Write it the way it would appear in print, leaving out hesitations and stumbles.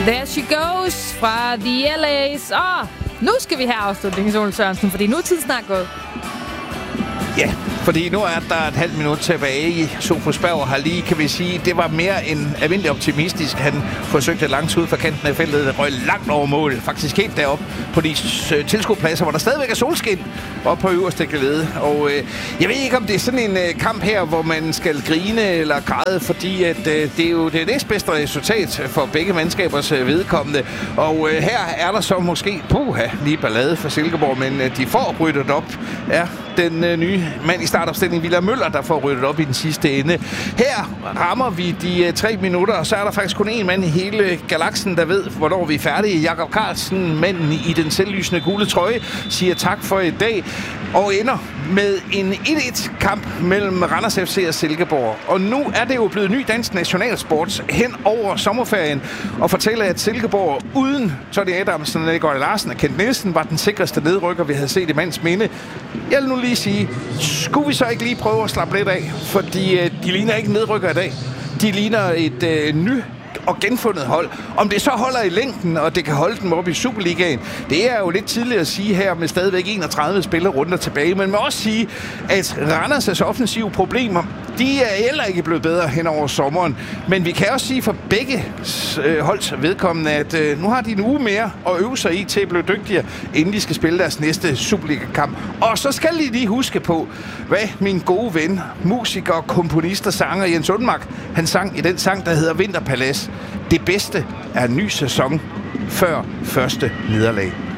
There she goes fra The LA's. Nu skal vi have afslutningen, Ole Sørensen, fordi nu er tiden snart gået. Ja, fordi nu er der et halvt minut tilbage. Sofus Berg har lige, kan vi sige, det var mere end almindelig optimistisk. Han forsøgte langt ud fra kanten af feltet, røg langt over mål. Faktisk helt deroppe på de tilskuerpladser, hvor der stadigvæk er solskin op på øverste gelede. Og jeg ved ikke, om det er sådan en kamp her, hvor man skal grine eller græde, fordi at, det er jo det næstbedste resultat for begge mandskabers vedkommende. Og her er der så måske lige ballade for Silkeborg, men de får ryddet op. Ja, den nye mand i startopstillingen, William Møller, der får ryddet op i den sidste ende. Her rammer vi de 3 minutter, og så er der faktisk kun én mand i hele galaksen, der ved, hvornår vi er færdige. Jakob Carlsen, manden i den selvlysende gule trøje, siger tak for i dag, og ender med en 1-1-kamp mellem Randers FC og Silkeborg. Og nu er det jo blevet ny dansk nationalsport hen over sommerferien, og fortæller, at Silkeborg uden Tony Adamsen, Nikolaj Larsen og Kent Nielsen var den sikreste nedrykker, vi havde set i mands minde. Jeg vil nu lige sige, skulle vi så ikke lige prøve at slappe lidt af? Fordi de ligner ikke nedrykker i dag. De ligner et nyt og genfundet hold. Om det så holder i længden, og det kan holde dem op i Superligaen, det er jo lidt tidligt at sige her med stadigvæk 31 spillerunder tilbage. Men man må også sige, at Randers' offensive problemer, de er heller ikke blevet bedre hen over sommeren. Men vi kan også sige for begge holds vedkommende, at nu har de en uge mere at øve sig i til at blive dygtigere, inden de skal spille deres næste Superliga-kamp. Og så skal de lige huske på, hvad min gode ven, musiker, komponist og sanger Jens Unmark, han sang i den sang, der hedder Vinterpalads. Det bedste er en ny sæson før første nederlag.